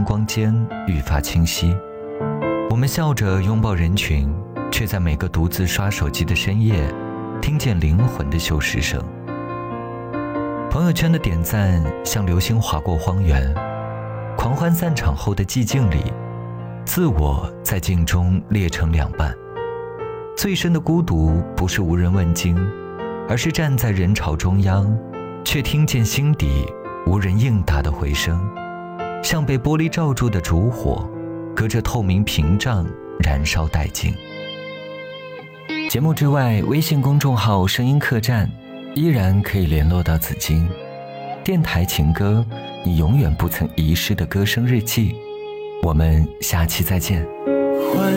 光间愈发清晰。我们笑着拥抱人群，却在每个独自刷手机的深夜，听见灵魂的锈蚀声。朋友圈的点赞像流星划过荒原，狂欢散场后的寂静里，自我在镜中裂成两半。最深的孤独不是无人问津，而是站在人潮中央，却听见心底无人应答的回声，像被玻璃罩住的烛火，隔着透明屏障燃烧殆尽。节目之外，微信公众号声音客栈依然可以联络到紫金。电台情歌，你永远不曾遗失的歌声日记。我们下期再见。